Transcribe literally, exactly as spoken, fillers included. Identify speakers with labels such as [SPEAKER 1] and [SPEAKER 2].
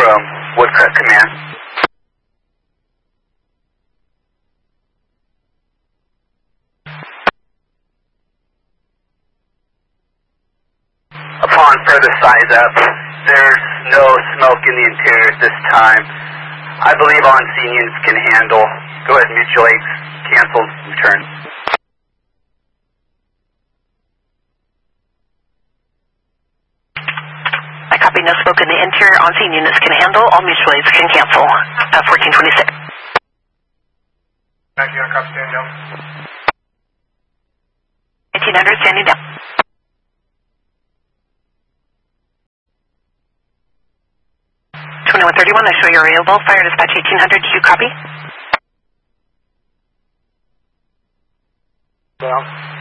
[SPEAKER 1] from Woodcrest Command. Upon further size up, there's no smoke in the interior at this time. I believe on-scene units can handle. Go ahead and mutual aids, cancel, return.
[SPEAKER 2] I copy, no smoke in the interior. On-scene units can handle. All mutual aids can cancel. Uh, fourteen twenty-six.
[SPEAKER 3] Thank you, copy, stand down.
[SPEAKER 2] eighteen hundred, standing down. twenty-one thirty-one, I show you're available. Fire dispatch eighteen hundred, do you copy?
[SPEAKER 3] Down.